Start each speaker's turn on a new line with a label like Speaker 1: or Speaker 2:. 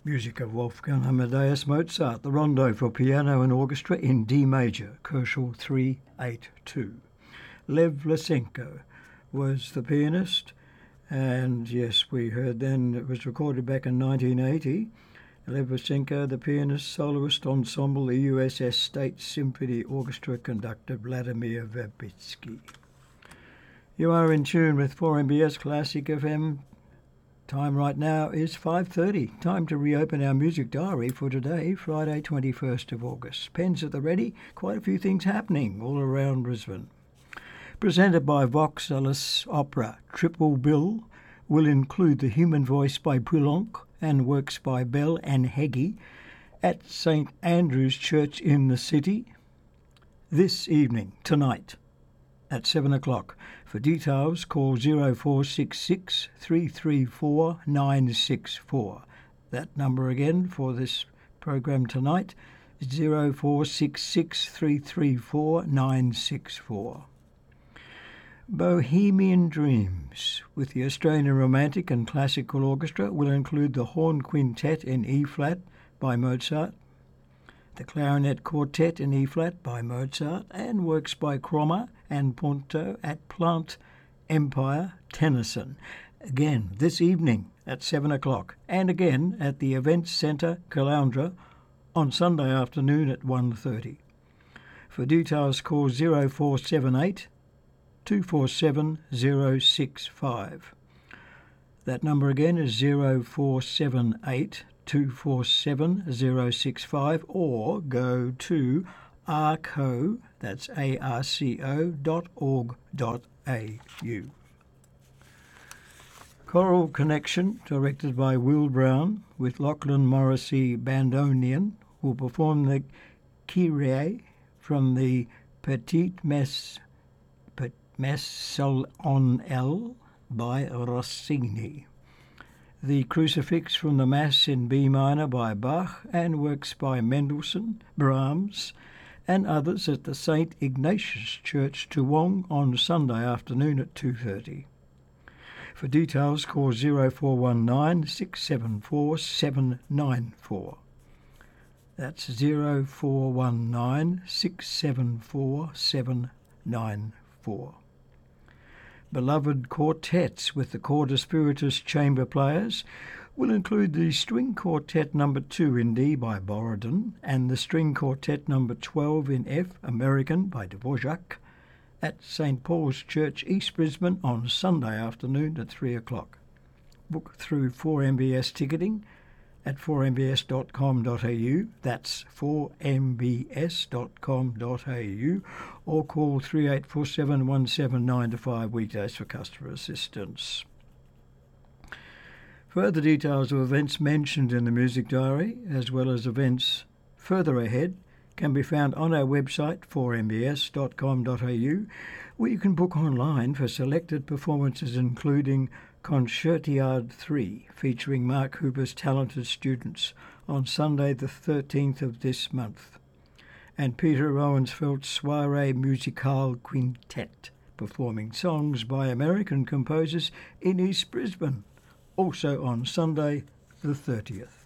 Speaker 1: Music of Wolfgang Amadeus Mozart, the Rondo for piano and orchestra in D major, Koszul 382. Lev Lysenko was the pianist, and yes, we heard then it was recorded back in 1980. Lev Lysenko, the pianist, soloist, ensemble, the USS State Symphony Orchestra conductor Vladimir Verbitsky. You are in tune with 4MBS Classic FM. Time right now is 5:30. Time to reopen our music diary for today, Friday 21st of August. Pens at the ready, quite a few things happening all around Brisbane. Presented by Vox Alice Opera, Triple Bill will include The Human Voice by Poulenc and works by Bell and Heggie at St Andrew's Church in the City this evening, tonight, at 7 o'clock. For details, call 0466 334 964. That number again for this program tonight is 0466 334 964. Bohemian Dreams with the Australian Romantic and Classical Orchestra will include the Horn Quintet in E-flat by Mozart, the Clarinet Quartet in E-flat by Mozart, and works by Cromer and Ponto at Plant Empire, Tennyson. Again, this evening at 7 o'clock, and again at the Events Centre, Caloundra, on Sunday afternoon at 1:30. For details, call 0478 247 065. That number again is 0478 247 065, or go to arco, that's arco.org.au. Choral Connection, directed by Will Brown, with Lachlan Morrissey Bandonian, will perform the Kyrie from the Petite Messe Solennelle by Rossini, the Crucifix from the Mass in B minor by Bach, and works by Mendelssohn, Brahms, and others at the St Ignatius Church, Toowong, on Sunday afternoon at 2:30. For details, call 0419 674 794. That's 0419 674 794. Beloved Quartets with the Corda Spiritus Chamber Players will include the String Quartet No. 2 in D by Borodin and the String Quartet No. 12 in F, American by Dvorak, at St Paul's Church, East Brisbane, on Sunday afternoon at 3 o'clock. Book through 4MBS ticketing at 4mbs.com.au, that's 4mbs.com.au, or call 3847 179 weekdays for customer assistance. Further details of events mentioned in the music diary, as well as events further ahead, can be found on our website, 4mbs.com.au, where you can book online for selected performances including Concertiade 3, featuring Mark Hooper's talented students, on Sunday the 13th of this month, and Peter Owensfeld's Soirée Musicale Quintet, performing songs by American composers in East Brisbane, also on Sunday the 30th.